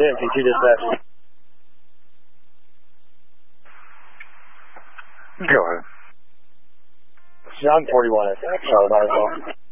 MT2 dispatch. Go ahead. John 41 at Charlotte Hartsville.